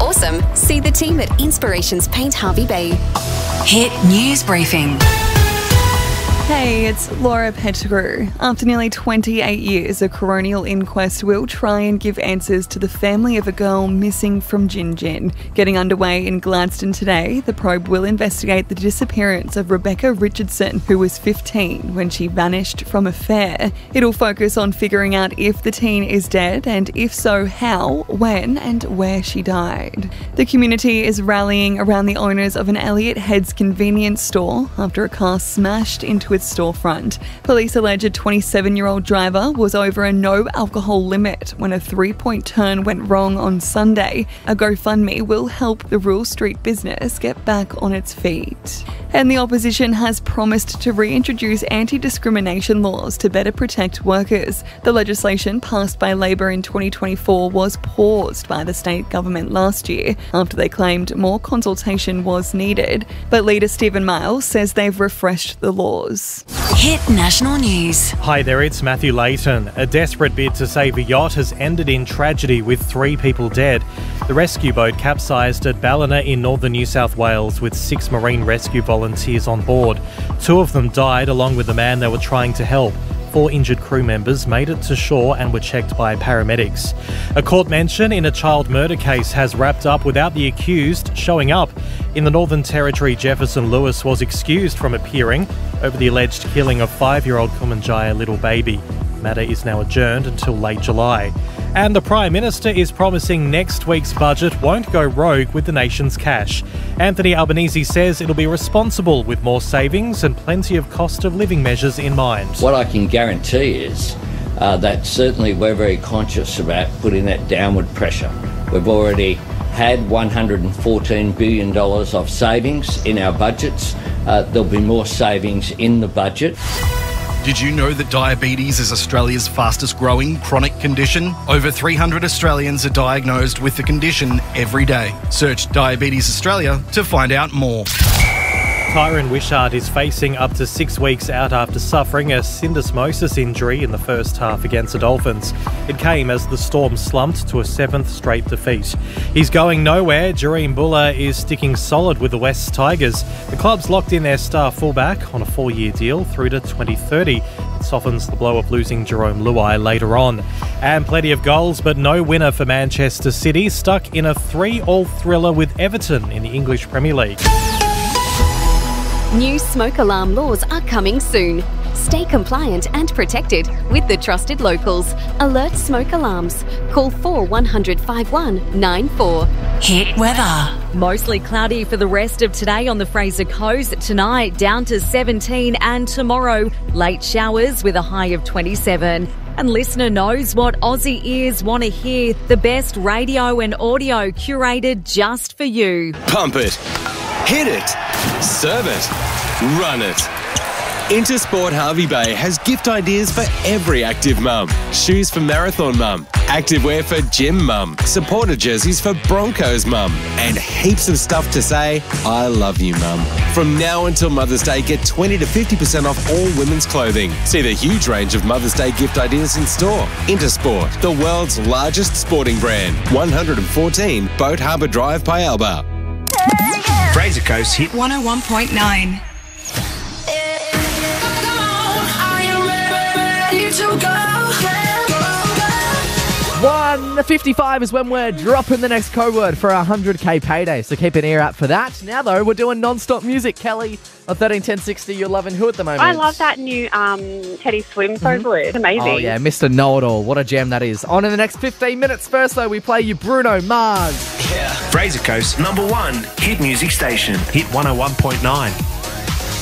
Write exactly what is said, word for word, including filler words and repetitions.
awesome? See the team at Inspirations Paint Harvey Bay. Hit News Briefing. Hey, it's Laura Pettigrew. After nearly twenty-eight years, a coronial inquest will try and give answers to the family of a girl missing from Gin Gin. Getting underway in Gladstone today, the probe will investigate the disappearance of Rebecca Richardson, who was fifteen when she vanished from a fair. It'll focus on figuring out if the teen is dead and if so, how, when and where she died. The community is rallying around the owners of an Elliott Heads convenience store after a car smashed into its storefront. Police allege a twenty-seven-year-old driver was over a no alcohol limit when a three-point turn went wrong on Sunday. A GoFundMe will help the Rule Street business get back on its feet. And the opposition has promised to reintroduce anti-discrimination laws to better protect workers. The legislation passed by Labor in twenty twenty-four was paused by the state government last year after they claimed more consultation was needed. But leader Stephen Miles says they've refreshed the laws. Hit National News. Hi there, it's Matthew Layton. A desperate bid to save a yacht has ended in tragedy with three people dead. The rescue boat capsized at Ballina in northern New South Wales with six marine rescue volunteers on board. Two of them died along with the man they were trying to help. Four injured crew members made it to shore and were checked by paramedics. A court mention in a child murder case has wrapped up without the accused showing up. In the Northern Territory, Jefferson Lewis was excused from appearing over the alleged killing of five-year-old Kumanjaya little baby. The matter is now adjourned until late July. And the Prime Minister is promising next week's budget won't go rogue with the nation's cash. Anthony Albanese says it'll be responsible with more savings and plenty of cost of living measures in mind. What I can guarantee is uh, that certainly we're very conscious about putting that downward pressure. We've already had one hundred fourteen billion dollars of savings in our budgets. Uh, there'll be more savings in the budget. Did you know that diabetes is Australia's fastest growing chronic condition? Over three hundred Australians are diagnosed with the condition every day. Search Diabetes Australia to find out more. Tyron Wishart is facing up to six weeks out after suffering a syndesmosis injury in the first half against the Dolphins. It came as the Storm slumped to a seventh straight defeat. He's going nowhere. Jareem Buller is sticking solid with the West Tigers. The club's locked in their star fullback on a four-year deal through to twenty thirty. It softens the blow of losing Jerome Luai later on. And plenty of goals, but no winner for Manchester City, stuck in a three-all thriller with Everton in the English Premier League. New smoke alarm laws are coming soon. Stay compliant and protected with the trusted locals. Alert smoke alarms. Call four one hundred five one nine four. Hit weather. Mostly cloudy for the rest of today on the Fraser Coast. Tonight down to seventeen and tomorrow late showers with a high of twenty-seven. And listener knows what Aussie ears want to hear. The best radio and audio curated just for you. Pump it. Hit it. Serve it. Run it. Intersport Harvey Bay has gift ideas for every active mum. Shoes for marathon mum, activewear for gym mum, supporter jerseys for Broncos mum, and heaps of stuff to say, I love you mum. From now until Mother's Day, get twenty to fifty percent off all women's clothing. See the huge range of Mother's Day gift ideas in store. Intersport, the world's largest sporting brand. one fourteen Boat Harbour Drive, Pyalba. Fraser Coast Hit one oh one point nine. one fifty-five is when we're dropping the next code word for our one hundred K payday, so keep an ear out for that. Now, though, we're doing non-stop music. Kelly, on thirteen ten sixty, you're loving who at the moment? I love that new um, Teddy Swim code word. It's amazing. Oh, yeah, Mister Know-It-All. What a gem that is. On in the next fifteen minutes. First, though, we play you Bruno Mars. Yeah. Fraser Coast number one hit music station. Hit one oh one point nine.